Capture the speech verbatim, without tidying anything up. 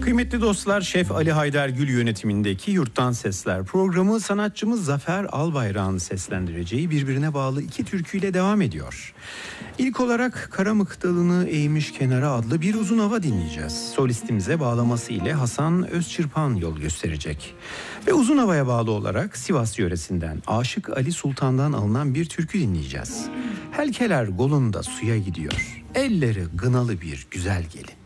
Kıymetli dostlar, Şef Ali Haydar Gül yönetimindeki Yurttan Sesler programı sanatçımız Zafer Albayrak'ın seslendireceği birbirine bağlı iki türküyle devam ediyor. İlk olarak Karamık Dalını Eğmiş Kenara adlı bir uzun hava dinleyeceğiz. Solistimize bağlaması ile Hasan Özçırpan yol gösterecek. Ve uzun havaya bağlı olarak Sivas yöresinden Aşık Ali Sultan'dan alınan bir türkü dinleyeceğiz. Helkeler golunda suya gidiyor, elleri gınalı bir güzel gelin.